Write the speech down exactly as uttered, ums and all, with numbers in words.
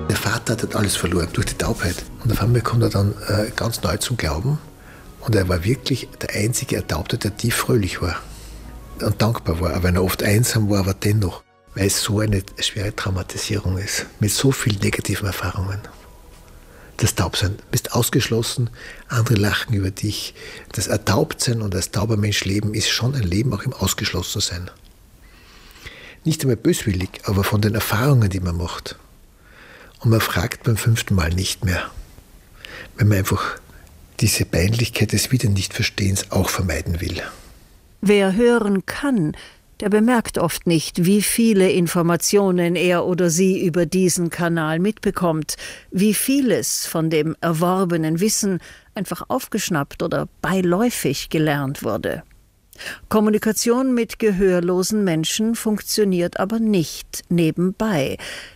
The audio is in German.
Der Vater hat alles verloren durch die Taubheit. Und auf einmal kommt er dann äh, ganz neu zum Glauben. Und er war wirklich der einzige Ertaubte, der tief fröhlich war und dankbar war, auch wenn er oft einsam war, aber dennoch, weil es so eine schwere Traumatisierung ist, mit so vielen negativen Erfahrungen. Das Taubsein, du bist ausgeschlossen, andere lachen über dich. Das Ertaubtsein und als tauber Mensch leben ist schon ein Leben auch im Ausgeschlossensein. Nicht einmal böswillig, aber von den Erfahrungen, die man macht. Und man fragt beim fünften Mal nicht mehr, wenn man einfach diese Peinlichkeit des Wieder-Nicht-Verstehens auch vermeiden will. Wer hören kann, der bemerkt oft nicht, wie viele Informationen er oder sie über diesen Kanal mitbekommt, wie vieles von dem erworbenen Wissen einfach aufgeschnappt oder beiläufig gelernt wurde. Kommunikation mit gehörlosen Menschen funktioniert aber nicht nebenbei.